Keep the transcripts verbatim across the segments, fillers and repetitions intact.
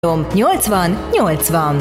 nyolcvan nyolcvan.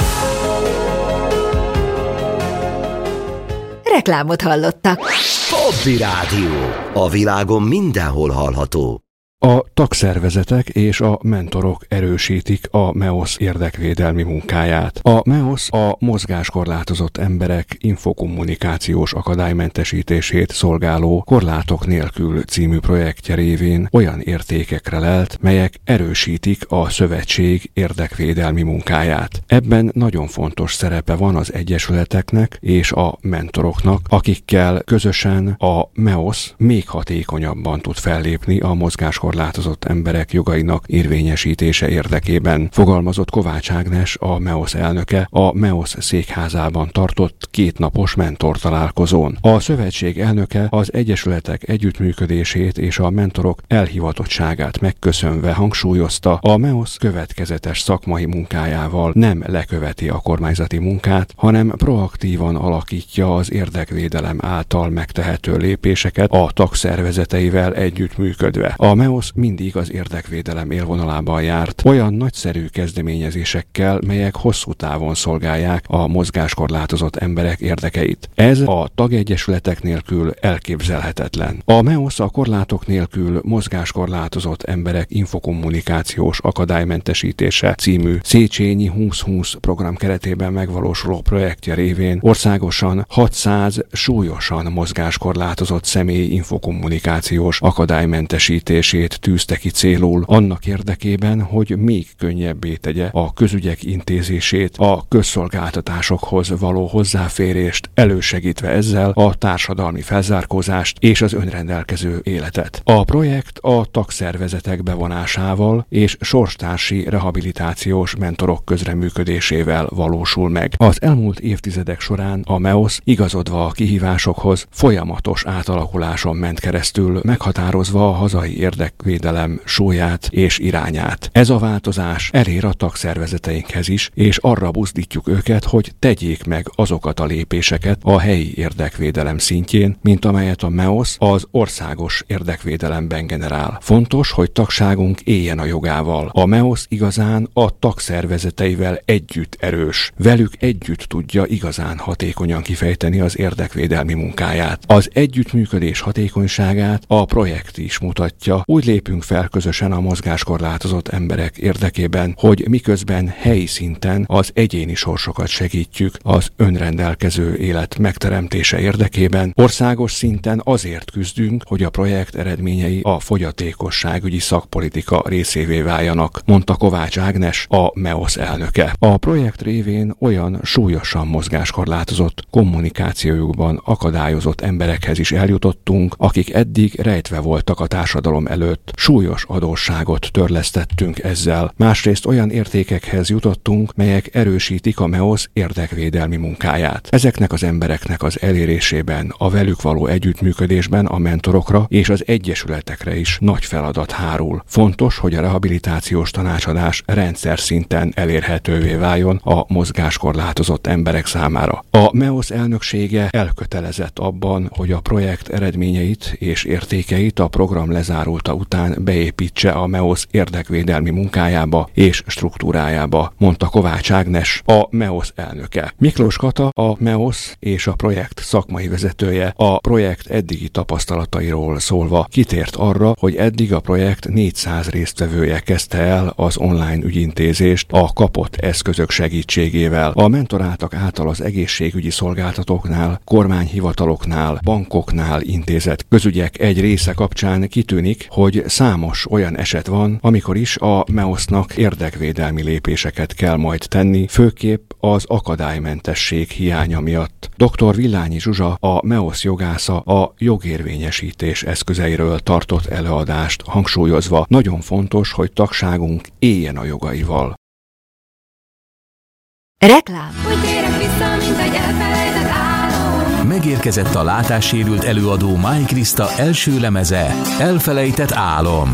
Reklámot hallottak. Hobby Rádió. A világon mindenhol hallható. A tagszervezetek és a mentorok erősítik a MEOSZ érdekvédelmi munkáját. A MEOSZ a mozgáskorlátozott emberek infokommunikációs akadálymentesítését szolgáló Korlátok nélkül című projektje révén olyan értékekre lelt, melyek erősítik a szövetség érdekvédelmi munkáját. Ebben nagyon fontos szerepe van az egyesületeknek és a mentoroknak, akikkel közösen a MEOSZ még hatékonyabban tud fellépni a mozgáskorlátozott korlátozott emberek jogainak érvényesítése érdekében, fogalmazott Kovács Ágnes, a MEOSZ elnöke a MEOSZ székházában tartott kétnapos mentortalálkozón. A szövetség elnöke az egyesületek együttműködését és a mentorok elhivatottságát megköszönve hangsúlyozta, a MEOSZ következetes szakmai munkájával nem leköveti a kormányzati munkát, hanem proaktívan alakítja az érdekvédelem által megtehető lépéseket a tagszervezeteivel együttműködve. A MEOSZ mindig az érdekvédelem élvonalában járt, olyan nagyszerű kezdeményezésekkel, melyek hosszú távon szolgálják a mozgáskorlátozott emberek érdekeit. Ez a tagegyesületek nélkül elképzelhetetlen. A MEOSZ a korlátok nélkül mozgáskorlátozott emberek infokommunikációs akadálymentesítése című Széchenyi húsz-húsz program keretében megvalósuló projektje révén országosan hatszáz súlyosan mozgáskorlátozott személy infokommunikációs akadálymentesítését tűzte ki célul annak érdekében, hogy még könnyebbé tegye a közügyek intézését, a közszolgáltatásokhoz való hozzáférést, elősegítve ezzel a társadalmi felzárkózást és az önrendelkező életet. A projekt a tagszervezetek bevonásával és sorstársi rehabilitációs mentorok közreműködésével valósul meg. Az elmúlt évtizedek során a MEOSZ igazodva a kihívásokhoz folyamatos átalakuláson ment keresztül, meghatározva a hazai érdekvédelem súlyát és irányát. Ez a változás elér a tagszervezeteinkhez is, és arra buzdítjuk őket, hogy tegyék meg azokat a lépéseket a helyi érdekvédelem szintjén, mint amelyet a MEOSZ az országos érdekvédelemben generál. Fontos, hogy tagságunk éljen a jogával. A MEOSZ igazán a tagszervezeteivel együtt erős. Velük együtt tudja igazán hatékonyan kifejteni az érdekvédelmi munkáját. Az együttműködés hatékonyságát a projekt is mutatja. Úgy lépünk fel közösen a mozgáskorlátozott emberek érdekében, hogy miközben helyi szinten az egyéni sorsokat segítjük az önrendelkező élet megteremtése érdekében, országos szinten azért küzdünk, hogy a projekt eredményei a fogyatékosságügyi szakpolitika részévé váljanak, mondta Kovács Ágnes, a MEOSZ elnöke. A projekt révén olyan súlyosan mozgáskorlátozott, kommunikációjukban akadályozott emberekhez is eljutottunk, akik eddig rejtve voltak a társadalom előtt. Súlyos adósságot törlesztettünk ezzel. Másrészt olyan értékekhez jutottunk, melyek erősítik a MEOSZ érdekvédelmi munkáját. Ezeknek az embereknek az elérésében, a velük való együttműködésben a mentorokra és az egyesületekre is nagy feladat hárul. Fontos, hogy a rehabilitációs tanácsadás rendszer szinten elérhetővé váljon a mozgáskorlátozott emberek számára. A MEOSZ elnöksége elkötelezett abban, hogy a projekt eredményeit és értékeit a program lezárulta után beépítse a MEOSZ érdekvédelmi munkájába és struktúrájába, mondta Kovács Ágnes, a MEOSZ elnöke. Miklós Kata, a MEOSZ és a projekt szakmai vezetője a projekt eddigi tapasztalatairól szólva kitért arra, hogy eddig a projekt négyszáz résztvevője kezdte el az online ügyintézést a kapott eszközök segítségével. A mentoráltak által az egészségügyi szolgáltatóknál, kormányhivataloknál, bankoknál intézett közügyek egy része kapcsán kitűnik, hogy számos olyan eset van, amikor is a MEOSZ-nak érdekvédelmi lépéseket kell majd tenni, főképp az akadálymentesség hiánya miatt. doktor Villányi Zsuzsa, a MEOSZ jogásza a jogérvényesítés eszközeiről tartott előadást hangsúlyozva, nagyon fontos, hogy tagságunk éljen a jogaival. Reklám. Megérkezett a látássérült előadó Máj Kriszta első lemeze, Elfelejtett álom.